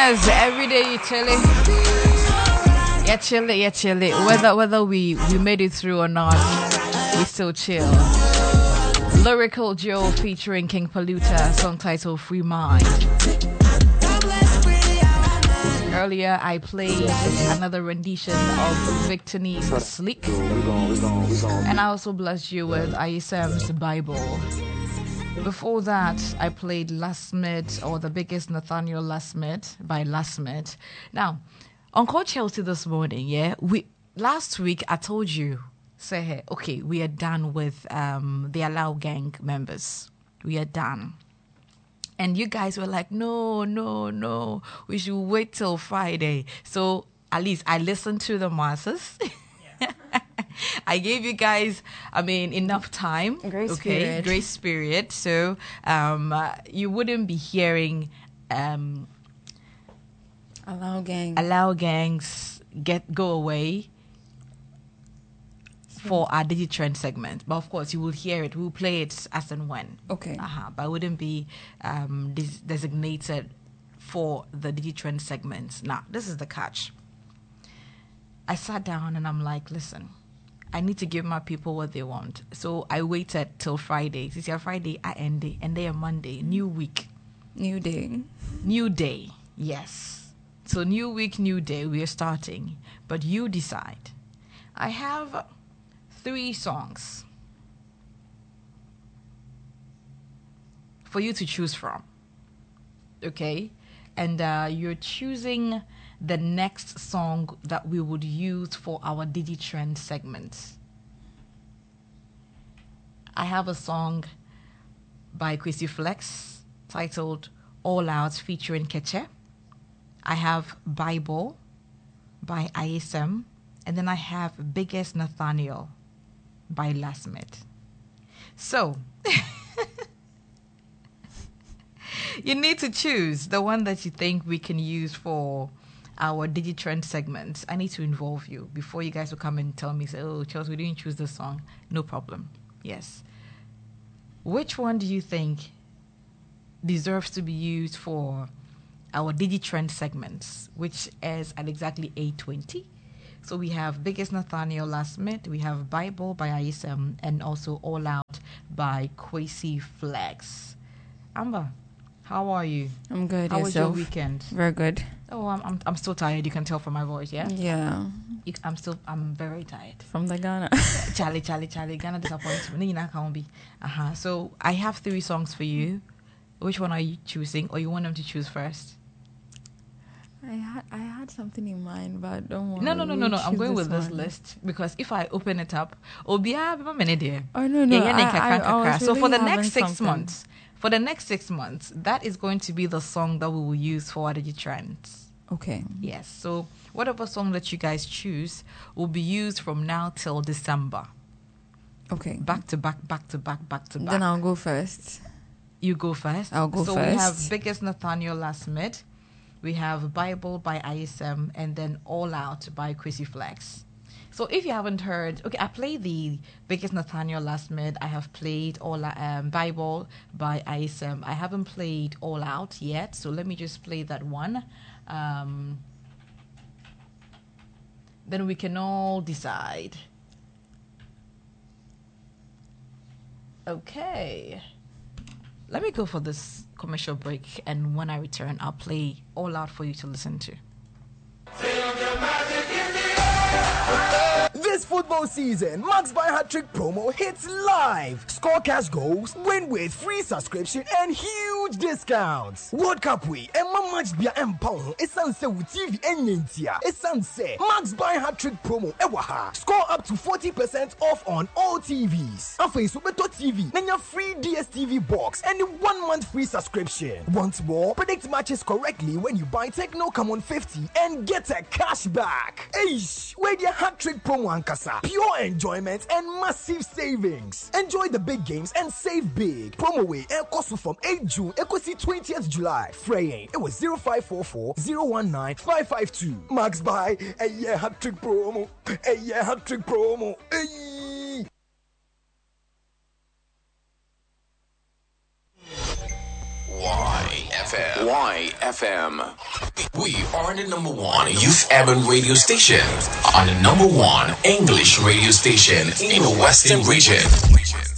Listeners, every day you chilling. Yeah, chilling. Whether we made it through or not, we still chill. Lyrical Joe featuring King Paluta, song titled Free Mind. Earlier, I played another rendition of Victor's Sleep. And I also blessed you with Ayisem's Bible. Before that, I played Lasmid, or The Biggest Nathaniel Lasmid by Lasmid. Now, on Coach Chelsea this morning, last week I told you, say, hey, okay, we are done with the Allow Gang members. We are done. And you guys were like, no, we should wait till Friday. So at least I listened to the masses. Yeah. I gave you guys, enough time. Grace period. So you wouldn't be hearing Allow gangs go away for our DigiTrend segment. But of course, you will hear it. We'll play it as and when. Okay. But it wouldn't be designated for the DigiTrend segments. Now, this is the catch. I sat down and I'm like, listen, I need to give my people what they want. So I waited till Friday. This year Friday, I end it. And then Monday, new week. New day. New day, yes. So new week, new day, we are starting. But you decide. I have 3 songs for you to choose from. Okay? And you're choosing the next song that we would use for our DigiTrend segment. I have a song by Kwesi Flex titled All Out featuring Keche. I have Bible by Ayesem. And then I have Biggest Nathaniel by Lasmid. So, you need to choose the one that you think we can use for our DigiTrend segments. I need to involve you before you guys will come and tell me, say, oh, Chelsea, we didn't choose this song. No problem. Yes. Which one do you think deserves to be used for our DigiTrend segments, which is at exactly 8:20? So we have Biggest Nathaniel Lasmid, we have Bible by Ayesem, and also All Out by Kwesi Flex. Amber, how are you? I'm good. How was your weekend? Very good. Oh, I'm still tired. You can tell from my voice, yeah? Yeah. I'm very tired. From the Ghana. Charlie. Ghana disappoints me. So I have 3 songs for you. Which one are you choosing, or you want them to choose first? I had something in mind, but don't worry. No. I'm going with this list because if I open it up, Oh no. I was so for the really next 6 something. months, that is going to be the song that we will use for our DigiTrends. Okay. Yes. So whatever song that you guys choose will be used from now till December. Okay. Back to back. Then I'll go first. You go first. I'll go first. first. So we have Biggest Nathaniel Lasmid. We have Bible by Ayesem, and then All Out by Kwesi Flex. So if you haven't heard, okay, I played the Biggest Nathaniel Lasmid. I have played Bible by Ayesem. I haven't played All Out yet, so let me just play that one. Then we can all decide. Okay. Let me go for this commercial break, and when I return, I'll play All Out for you to listen to. This football season, Max Buy Hat-Trick promo hits live. Score cash goals, win with free subscription and huge discounts. World Cup week, and my match be a pound. It's sunset with TV and Yentia. It's sunset. Max Buy Hat-Trick promo, ewaha. Score up to 40% off on all TVs. After Subeto TV, then your free DSTV box and a 1 month free subscription. Once more, predict matches correctly when you buy Techno Come on 50 and get a cash back. Eish, where the Hat-Trick promo and kasa. Pure enjoyment and massive savings. Enjoy the big games and save big. Promo way cost from 8 June, Ekosi 20th July. Fraying, it was 0544 019 552. Max Buy, a year Hat-Trick promo. A year Hat-Trick promo. Hey. YFM. FM. We are the number one youth urban radio station on the number one English radio station in the Western region.